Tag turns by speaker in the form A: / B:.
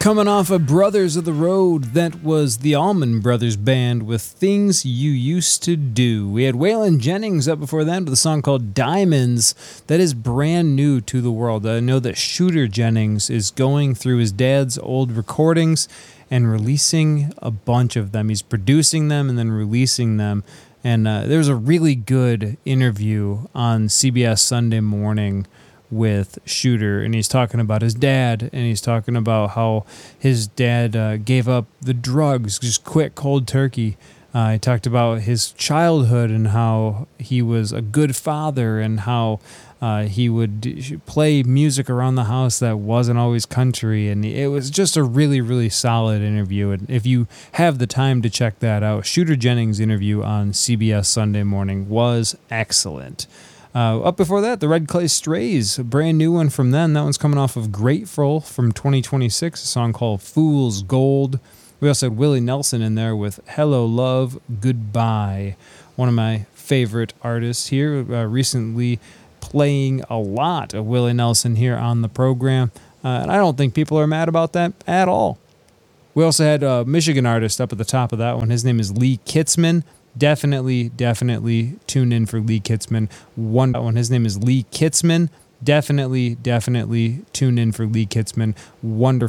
A: Coming off of Brothers of the Road, that was the Allman Brothers Band with Things You Used to Do. We had Waylon Jennings up before that with a song called Diamonds that is brand new to the world. I know that Shooter Jennings is going through his dad's old recordings and releasing a bunch of them. He's producing them and then releasing them. And there's a really good interview on CBS Sunday Morning with Shooter, and he's talking about his dad, and he's talking about how his dad gave up the drugs, just quit cold turkey. He talked about his childhood and how he was a good father and how he would play music around the house that wasn't always country, and it was just a really, really solid interview. And if you have the time to check that out, Shooter Jennings' interview on CBS Sunday Morning was excellent. Up before that, the Red Clay Strays, a brand new one from them. That one's coming off of Grateful from 2026, a song called Fool's Gold. We also had Willie Nelson in there with Hello Love, Goodbye. One of my favorite artists here, recently playing a lot of Willie Nelson here on the program. And I don't think people are mad about that at all. We also had a Michigan artist up at the top of that one. His name is Lee Kitzman. Definitely tune in for Lee Kitzman. His name is Lee Kitzman. Definitely tune in for Lee Kitzman. Wonderful.